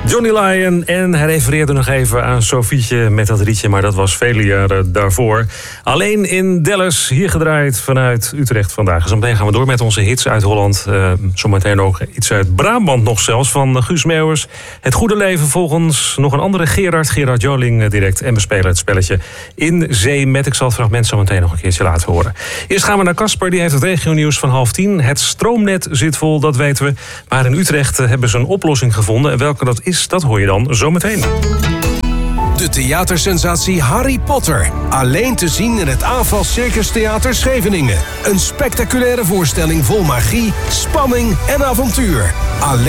Johnny Lyon, en hij refereerde nog even aan Sofietje met dat liedje, maar dat was vele jaren daarvoor. Alleen in Dallas, hier gedraaid vanuit Utrecht vandaag. Zometeen gaan we door met onze hits uit Holland. Zometeen ook iets uit Brabant nog zelfs, van Guus Meeuwers. Het goede leven volgens nog een andere Gerard Joling direct. En we spelen het spelletje In Zee met. Ik zal het fragment zometeen nog een keertje laten horen. Eerst gaan we naar Casper, die heeft het regionieuws van 9:30. Het stroomnet zit vol, dat weten we. Maar in Utrecht hebben ze een oplossing gevonden. En welke dat is, dat hoor je dan zometeen. De theatersensatie Harry Potter. Alleen te zien in het AFAS Circus Theater Scheveningen. Een spectaculaire voorstelling vol magie, spanning en avontuur. Alleen